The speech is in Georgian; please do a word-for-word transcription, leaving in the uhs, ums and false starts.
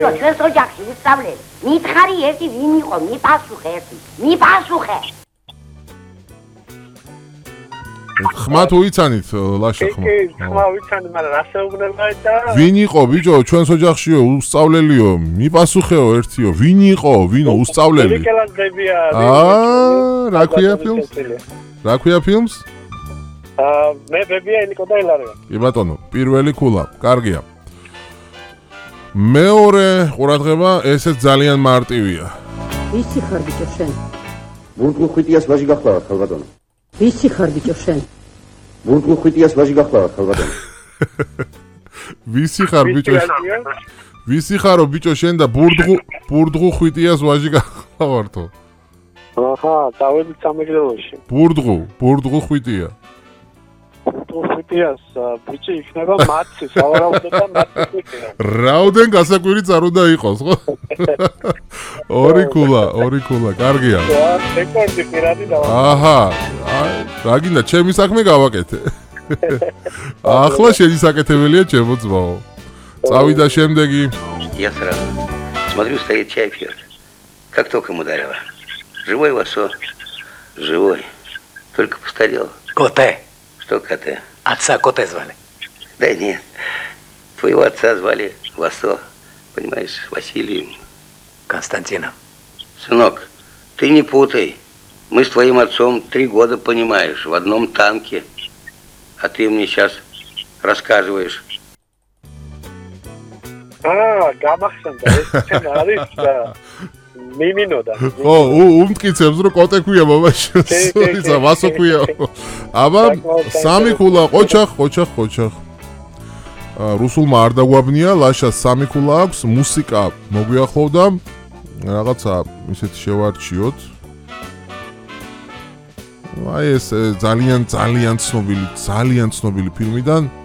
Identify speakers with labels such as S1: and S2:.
S1: ჩვენს ოჯახში უსწავლელი. მითხარი ერთი ვინ იყო? მიპასუხე ერთი. მიპასუხე.
S2: ხმა თუ იცანით ლაშა ხმა.
S3: კი, ხმა ვიცანი, მაგრამ რასეუბნება და
S2: ვინ იყო ბიჭო ჩვენს ოჯახშიო უსწავლელიო? მიპასუხეო ერთიო. ვინ იყო? ვინო უსწავლელი?
S3: კელანდებია.
S2: აა, რა ქვია ფილმს? რა ქვია ფილმს?
S3: აა, მე ბებია ილიკო და ილარია.
S2: კი ბატონო, პირველი ქულა, კარგია. მეორე ყურადღება, ესეც ძალიან მარტივია.
S4: ვისი ხარ ბიჭო შენ?
S5: ბურგლუ ხვიტიას ვაჟი გახლავართ ხალბატონო.
S4: ვისი ხარ ბიჭო შენ?
S5: ბურგლუ ხვიტიას ვაჟი გახლავართ ხალბატონო.
S2: ვისი ხარ ბიჭო? ვისი ხარო ბიჭო შენ და ბურდღუ ბურდღუ ხვიტიას ვაჟი გახლავართო?
S3: აჰა, დავედი სამეგრელოში.
S2: ბურდღუ, ბურდღუ ხვიტია.
S3: ხვიტიას ბიჭი იქნება მათი, სავარაუდოდ და მათი.
S2: რაოდენ გასაკვირი არ უნდა იყოს, ხო? ორი ქულა, ორი ქულა, კარგია.
S3: რეკორდი პირადი და
S2: აჰა, რა გინდა, ჩემი საქმე გავაკეთე. ახლა შენი საკეთებელია ჩემო ძმაო. წავიდა შემდეგი.
S6: Я сразу смотрю, стоит чай пьет. Как током ударило. Живой Васо? Живой. Только постарел.
S7: Коте.
S6: Что коте?
S7: Отца Коте звали.
S6: Да нет. Твоего отца звали Васо. Понимаешь, Василием.
S7: Константином.
S6: Сынок, ты не путай. Мы с твоим отцом три года, понимаешь, в одном танке. А ты мне сейчас рассказываешь.
S3: აა, გამახსენდა ეს ჩვენ არის მიმინოდა.
S2: ო, უმტკიცებს რომ კოტე ქვია მამაშენს. ისა ვასო ქვია. აბა სამი ქულა, ყოჩახ, ყოჩახ, ყოჩახ. აა, რუსულმა არ დაგვაბნია, ლაშას სამი ქულა აქვს, მუსიკა მოგვიახლოვდა. რაღაცა ისეთი შევარჩიოთ. აი ეს ძალიან ძალიან ცნობილი, ძალიან ცნობილი ფილმიდან